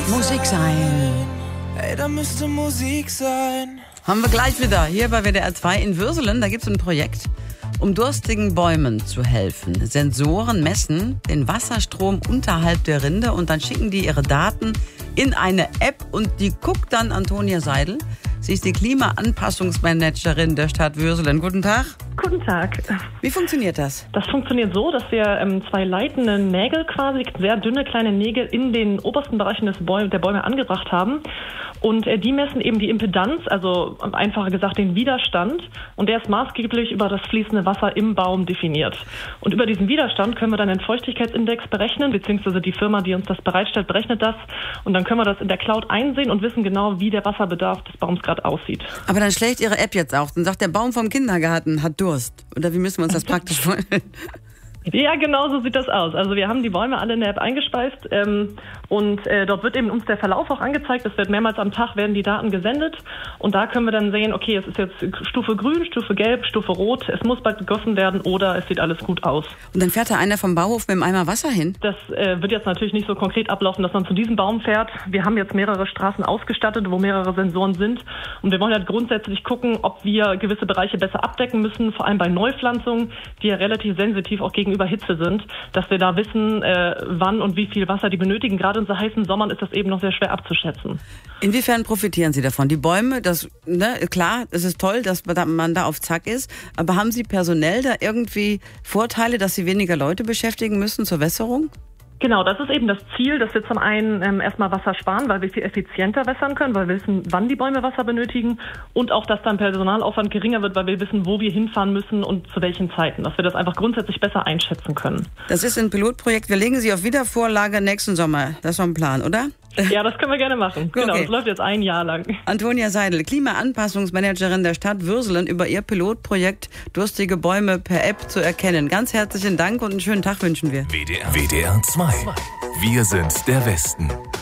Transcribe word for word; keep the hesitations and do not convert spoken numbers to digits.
Musik sein. Ey, da müsste Musik sein. Haben wir gleich wieder hier bei W D R zwei in Würselen. Da gibt es ein Projekt, um durstigen Bäumen zu helfen. Sensoren messen den Wasserstrom unterhalb der Rinde und dann schicken die ihre Daten in eine App und die guckt dann Antonia Seidel. Sie ist die Klimaanpassungsmanagerin der Stadt Würselen. Guten Tag. Guten Tag. Wie funktioniert das? Das funktioniert so, dass wir ähm, zwei leitende Nägel quasi, sehr dünne kleine Nägel in den obersten Bereichen des Bäu- der Bäume angebracht haben. Und äh, die messen eben die Impedanz, also einfacher gesagt den Widerstand. Und der ist maßgeblich über das fließende Wasser im Baum definiert. Und über diesen Widerstand können wir dann den Feuchtigkeitsindex berechnen, beziehungsweise die Firma, die uns das bereitstellt, berechnet das. Und dann können wir das in der Cloud einsehen und wissen genau, wie der Wasserbedarf des Baums gerade aussieht. Aber dann schlägt Ihre App jetzt auch. Dann sagt der Baum vom Kindergarten hat Durst. Oder wie müssen wir uns das praktisch vorstellen? Ja, genau so sieht das aus. Also wir haben die Bäume alle in der App eingespeist ähm, und äh, dort wird eben uns der Verlauf auch angezeigt. Es wird mehrmals am Tag werden die Daten gesendet und da können wir dann sehen, okay, es ist jetzt Stufe grün, Stufe gelb, Stufe rot, es muss bald gegossen werden oder es sieht alles gut aus. Und dann fährt da einer vom Bauhof mit einem Eimer Wasser hin? Das äh, wird jetzt natürlich nicht so konkret ablaufen, dass man zu diesem Baum fährt. Wir haben jetzt mehrere Straßen ausgestattet, wo mehrere Sensoren sind und wir wollen halt grundsätzlich gucken, ob wir gewisse Bereiche besser abdecken müssen, vor allem bei Neupflanzungen, die ja relativ sensitiv auch gegenüber Hitze sind, dass wir da wissen, äh, wann und wie viel Wasser die benötigen. Gerade in so heißen Sommern ist das eben noch sehr schwer abzuschätzen. Inwiefern profitieren Sie davon? Die Bäume, das, ne, klar, es ist toll, dass man da auf Zack ist, aber haben Sie personell da irgendwie Vorteile, dass Sie weniger Leute beschäftigen müssen zur Wässerung? Genau, das ist eben das Ziel, dass wir zum einen ähm, erstmal Wasser sparen, weil wir viel effizienter wässern können, weil wir wissen, wann die Bäume Wasser benötigen und auch, dass dann Personalaufwand geringer wird, weil wir wissen, wo wir hinfahren müssen und zu welchen Zeiten, dass wir das einfach grundsätzlich besser einschätzen können. Das ist ein Pilotprojekt. Wir legen Sie auf Wiedervorlage nächsten Sommer. Das ist doch ein Plan, oder? Ja, das können wir gerne machen. Genau, okay. Das läuft jetzt ein Jahr lang. Antonia Seidel, Klimaanpassungsmanagerin der Stadt Würselen, über ihr Pilotprojekt Durstige Bäume per App zu erkennen. Ganz herzlichen Dank und einen schönen Tag wünschen wir. W D R, W D R zwei. Wir sind der Westen.